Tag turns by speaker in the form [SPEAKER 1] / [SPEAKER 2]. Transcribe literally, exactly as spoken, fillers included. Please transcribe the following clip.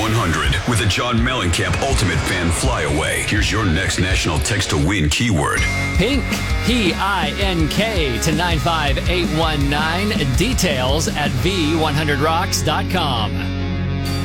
[SPEAKER 1] one hundred with the John Mellencamp Ultimate Fan Flyaway. Here's your next national text to win keyword.
[SPEAKER 2] Pink, P I N K to nine five eight one nine. Details at v one hundred rocks dot com.